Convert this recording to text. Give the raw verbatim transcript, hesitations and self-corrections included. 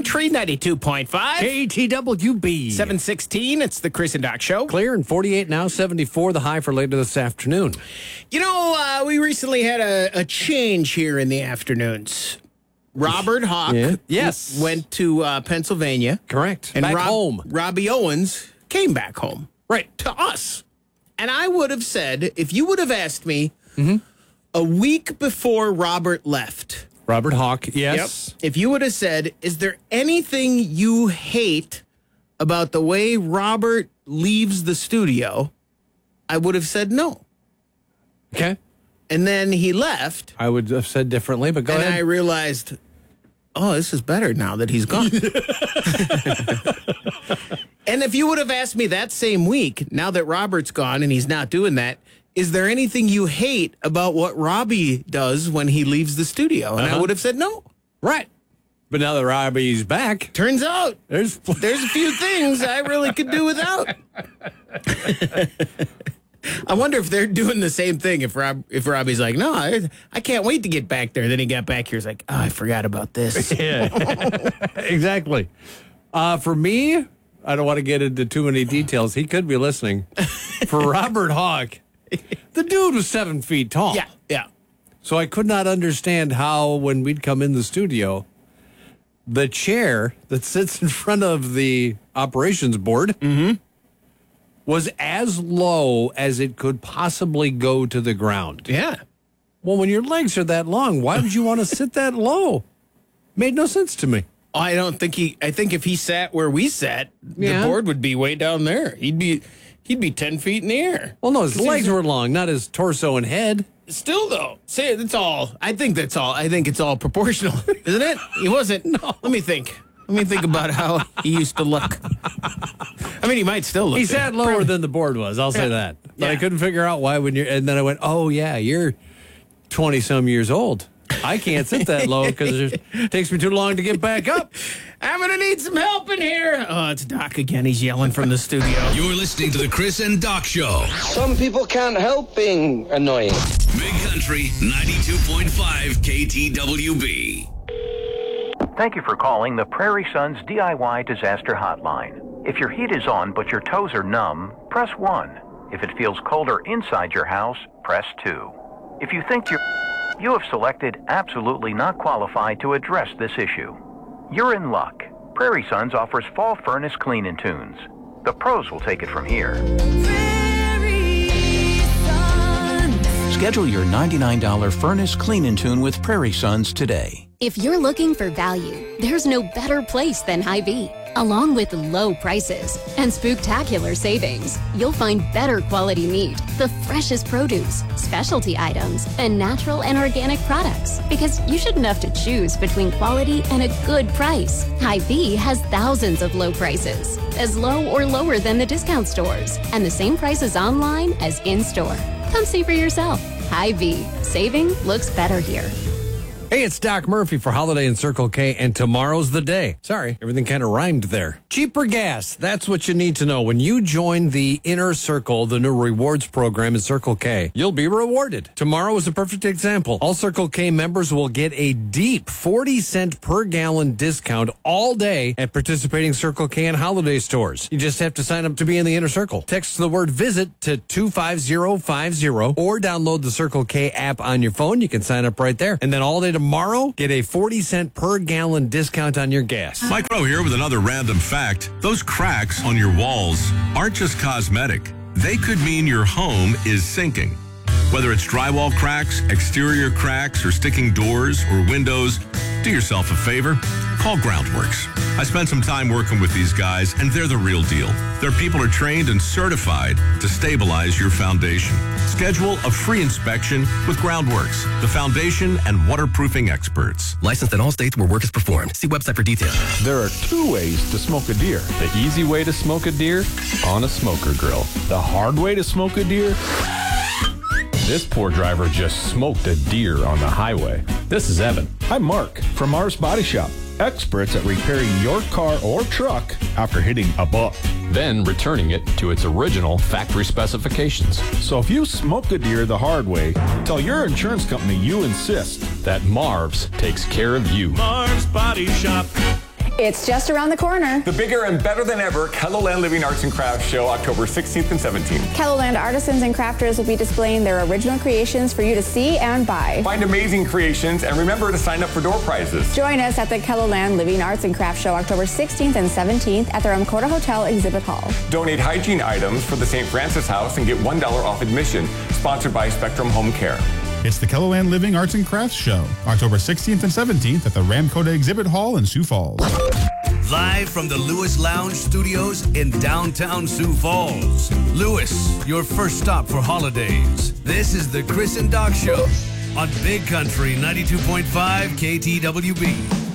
Country ninety-two point five. K T W B. seven sixteen, it's the Chris and Doc Show. Clear and forty-eight now, seventy-four the high for later this afternoon. You know, uh, we recently had a, a change here in the afternoons. Robert Hawk Yeah. Yes. went to uh, Pennsylvania. Correct. And Back Rob- home. Robbie Owens came back home. Right. To us. And I would have said, if you would have asked me Mm-hmm. a week before Robert left, Robert Hawk, yes. Yep. If you would have said, is there anything you hate about the way Robert leaves the studio? I would have said no. Okay. And then he left. I would have said differently, but go and ahead. I realized, oh, this is better now that he's gone. And if you would have asked me that same week, now that Robert's gone and he's not doing that, is there anything you hate about what Robbie does when he leaves the studio? And Uh-huh. I would have said no. Right. But now that Robbie's back, Turns out there's there's a few things I really could do without. I wonder if they're doing the same thing. If Rob, if Robbie's like, no, I, I can't wait to get back there. Then he got back here. He's like, oh, I forgot about this. Yeah, exactly. Uh, for me, I don't want to get into too many details. He could be listening. For Robert Hawk, the dude was seven feet tall. Yeah, yeah. So I could not understand how, when we'd come in the studio, the chair that sits in front of the operations board Mm-hmm. was as low as it could possibly go to the ground. Yeah. Well, when your legs are that long, why would you want to sit that low? Made no sense to me. I don't think he, I think if he sat where we sat, Yeah. the board would be way down there. He'd be, he'd be ten feet in the air. Well, no, his He's- legs were long, not his torso and head. Still, though, say it's all. I think that's all. I think it's all proportional, isn't it? He wasn't. No. Let me think. Let me think about how he used to look. I mean, he might still look. He there. sat lower than the board was. I'll say Yeah. that. But I Yeah. couldn't figure out why when you're. And then I went, oh yeah, you're twenty some years old. I can't sit that low because it takes me too long to get back up. I'm gonna need some help in here. Oh, it's Doc again. He's yelling from the studio. You're listening to the Chris and Doc Show. Some people can't help being annoying. Big Country ninety-two point five K T W B. Thank you for calling the Prairie Sons D I Y Disaster Hotline. If your heat is on but your toes are numb, press one. If it feels colder inside your house, press two. If you think you're... You have selected absolutely not qualified to address this issue. You're in luck. Prairie Sons offers fall furnace clean and tunes. The pros will take it from here. Schedule your ninety-nine dollars furnace clean and tune with Prairie Sons today. If you're looking for value, there's no better place than Hy-Vee. Along with low prices and spooktacular savings, you'll find better quality meat, the freshest produce, specialty items, and natural and organic products. Because you shouldn't have to choose between quality and a good price. Hy-Vee has thousands of low prices, as low or lower than the discount stores, and the same prices online as in-store. Come see for yourself. Hy-Vee. Saving looks better here. Hey, it's Doc Murphy for Holiday and Circle K, and tomorrow's the day. Sorry, everything kind of rhymed there. Cheaper gas, that's what you need to know. When you join the Inner Circle, the new rewards program in Circle K, you'll be rewarded. Tomorrow is a perfect example. All Circle K members will get a deep forty cent per gallon discount all day at participating Circle K and holiday stores. You just have to sign up to be in the Inner Circle. Text the word VISIT to two five zero five zero or download the Circle K app on your phone. You can sign up right there. And then all day tomorrow, get a forty cent per gallon discount on your gas. Mike Rowe here with another random fact. Those cracks on your walls aren't just cosmetic. They could mean your home is sinking. Whether it's drywall cracks, exterior cracks, or sticking doors or windows, do yourself a favor. Call Groundworks. I spent some time working with these guys, and they're the real deal. Their people are trained and certified to stabilize your foundation. Schedule a free inspection with Groundworks, the foundation and waterproofing experts. Licensed in all states where work is performed. See website for details. There are two ways to smoke a deer. The easy way to smoke a deer, on a smoker grill. The hard way to smoke a deer, this poor driver just smoked a deer on the highway. This is Evan. I'm Mark from Mars Body Shop. Experts at repairing your car or truck after hitting a buck, then returning it to its original factory specifications. So if you smoked a deer the hard way, tell your insurance company you insist that Marv's takes care of you. Marv's Body Shop. It's just around the corner. The bigger and better than ever KELOLAND Living Arts and Crafts Show, October sixteenth and seventeenth. KELOLAND artisans and crafters will be displaying their original creations for you to see and buy. Find amazing creations and remember to sign up for door prizes. Join us at the KELOLAND Living Arts and Crafts Show, October sixteenth and seventeenth at the Ramkota Hotel Exhibit Hall. Donate hygiene items for the Saint Francis House and get one dollar off admission. Sponsored by Spectrum Home Care. It's the KELOLAND Living Arts and Crafts Show, October sixteenth and seventeenth at the Ramkota Exhibit Hall in Sioux Falls. Live from the Lewis Lounge Studios in downtown Sioux Falls. Lewis, your first stop for holidays. This is the Chris and Doc Show on Big Country ninety-two point five K T W B.